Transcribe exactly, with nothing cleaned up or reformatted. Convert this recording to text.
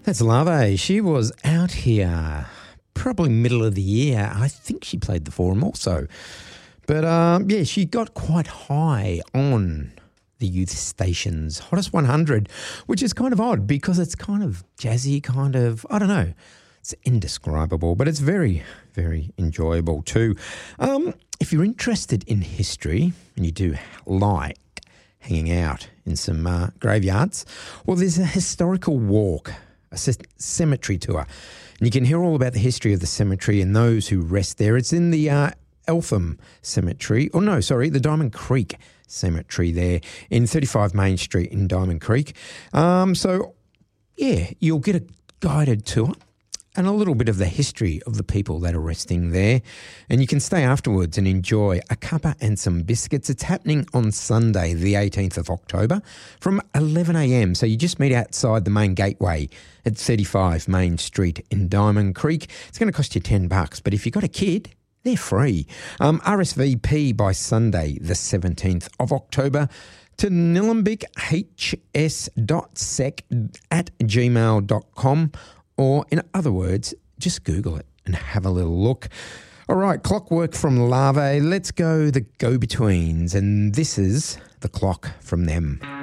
That's Larvae. She was out here probably middle of the year. I think she played the Forum also. But, um, yeah, she got quite high on the youth station's Hottest one hundred, which is kind of odd because it's kind of jazzy, kind of, I don't know. It's indescribable, but it's very, very enjoyable too. Um, if you're interested in history and you do like hanging out in some uh, graveyards, well, there's a historical walk, a c- cemetery tour. And you can hear all about the history of the cemetery and those who rest there. It's in the uh, Eltham Cemetery, or no, sorry, the Diamond Creek Cemetery there in thirty-five Main Street in Diamond Creek. Um, so, yeah, you'll get a guided tour and a little bit of the history of the people that are resting there. And you can stay afterwards and enjoy a cuppa and some biscuits. It's happening on Sunday, the eighteenth of October from eleven a.m. So you just meet outside the main gateway at thirty-five Main Street in Diamond Creek. It's going to cost you ten bucks, but if you've got a kid, they're free. Um, R S V P by Sunday, the seventeenth of October to nillumbickhs.sec at gmail dot com. Or, in other words, just Google it and have a little look. All right, Clockwork from Larvae. Let's go the Go-Betweens. And this is the clock from them.